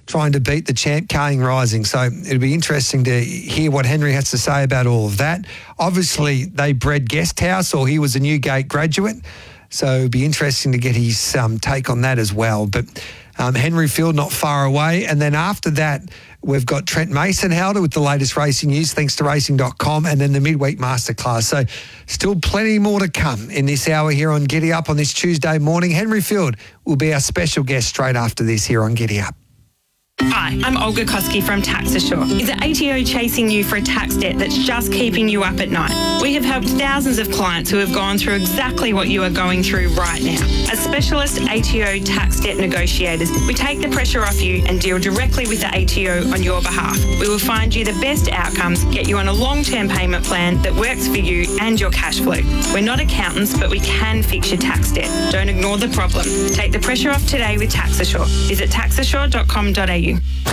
trying to beat the champ Carling Rising. So it'll be interesting to hear what Henry has to say about all of that. Obviously, they bred Guesthouse, or he was a Newgate graduate. So it'll be interesting to get his take on that as well. But Henry Field not far away. And then after that, we've got Trent Mason-Howder with the latest racing news, thanks to racing.com, and then the midweek masterclass. So still plenty more to come in this hour here on Giddy Up on this Tuesday morning. Henry Field will be our special guest straight after this here on Giddy Up. Hi, I'm Olga Koski from Tax Assure. Is it ATO chasing you for a tax debt that's just keeping you up at night? We have helped thousands of clients who have gone through exactly what you are going through right now. As specialist ATO tax debt negotiators, we take the pressure off you and deal directly with the ATO on your behalf. We will find you the best outcomes, get you on a long-term payment plan that works for you and your cash flow. We're not accountants, but we can fix your tax debt. Don't ignore the problem. Take the pressure off today with Tax Assure. Visit taxassure.com.au.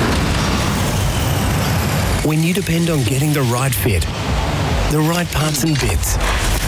When you depend on getting the right fit, the right parts and bits,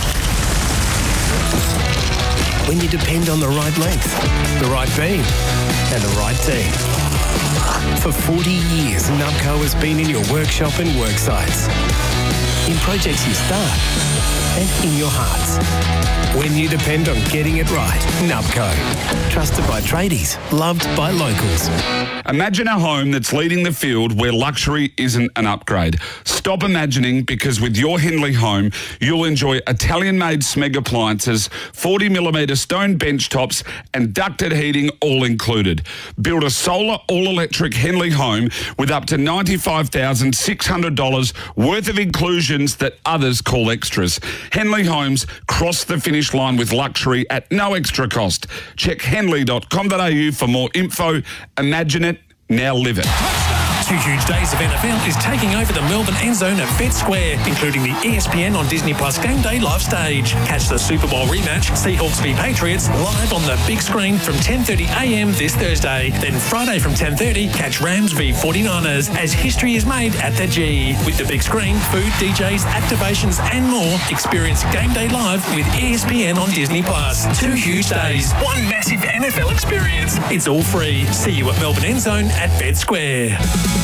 when you depend on the right length, the right beam, and the right team. For 40 years, Nubco has been in your workshop and work sites, in projects you start, and in your hearts. When you depend on getting it right, Nubco. Trusted by tradies, loved by locals. Imagine a home that's leading the field where luxury isn't an upgrade. Stop imagining, because with your Henley home, you'll enjoy Italian-made Smeg appliances, 40mm stone bench tops, and ducted heating all included. Build a solar all-electric Henley home with up to $95,600 worth of inclusions that others call extras. Henley Homes cross the finish line with luxury at no extra cost. Check henley.com.au for more info. Imagine it, now live it. 2 huge days of NFL is taking over the Melbourne end zone at Bet Square, including the ESPN on Disney Plus Game Day live stage. Catch the Super Bowl rematch, Seahawks v Patriots, live on the big screen from 10:30am this Thursday. Then Friday from 10:30, catch Rams v 49ers as history is made at the G. With the big screen, food, DJs, activations and more, experience Game Day live with ESPN on Disney Plus. 2 huge days, one massive NFL experience. It's all free. See you at Melbourne end zone at Bet Square.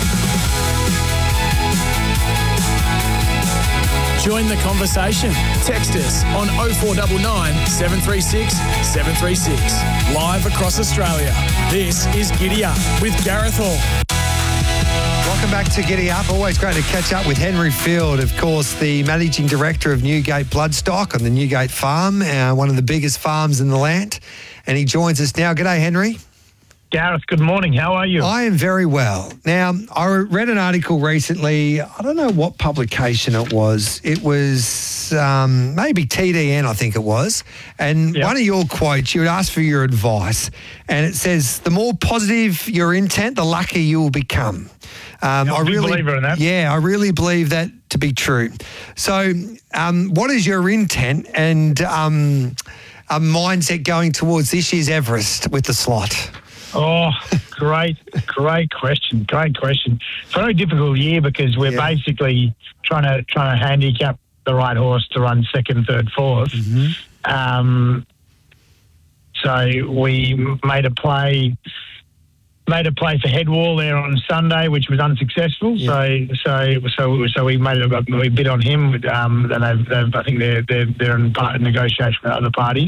Join the conversation. Text us on 0499 736 736. Live across Australia. This is Giddy Up with Gareth Hall. Welcome back to Giddy Up. Always great to catch up with Henry Field, of course, the Managing Director of Newgate Bloodstock on the Newgate Farm, one of the biggest farms in the land. And he joins us now. G'day, Henry. Gareth, good morning. How are you? I am very well. Now, I read an article recently. I don't know what publication it was. It was maybe TDN, I think it was. And one of your quotes, you would ask for your advice. And it says, the more positive your intent, the luckier you will become. I'm a big believer in that. Yeah, I really believe that to be true. So what is your intent and a mindset going towards this year's Everest with the slot? Oh, great question. Great question. Very difficult year because we're basically trying to handicap the right horse to run second, third, fourth. Mm-hmm. So we made a play for Headwall there on Sunday, which was unsuccessful. Yeah. So we bid on him, and I think they're in negotiation with other parties,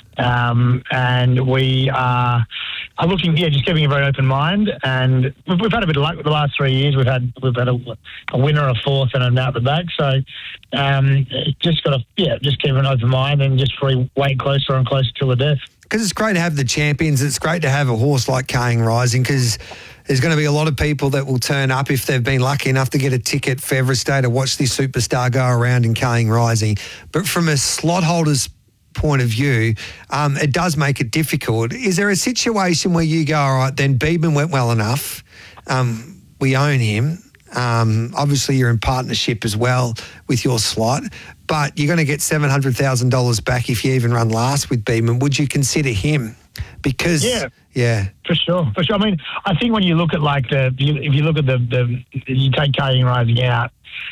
and we are looking, just keeping a very open mind. And we've had a bit of luck with the last 3 years. We've had a winner, a fourth, and an out the back. So just got to just keep an open mind and just wait closer and closer till the death. Because it's great to have the champions. It's great to have a horse like Carling Rising, because there's going to be a lot of people that will turn up if they've been lucky enough to get a ticket for Everest Day to watch this superstar go around in Carling Rising. But from a slot holder's point of view, it does make it difficult. Is there a situation where you go, all right, then Beedman went well enough, we own him. Obviously, you're in partnership as well with your slot, but you're going to get $700,000 back if you even run last with Beedman. Would you consider him? Because for sure. I mean, I think when you look at if you look at you take Carling Rising out,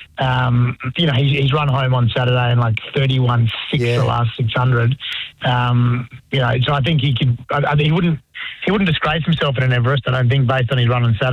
he's run home on Saturday in 31.6 the last 600. So I think he wouldn't disgrace himself at an Everest. I don't think, based on his run on Saturday.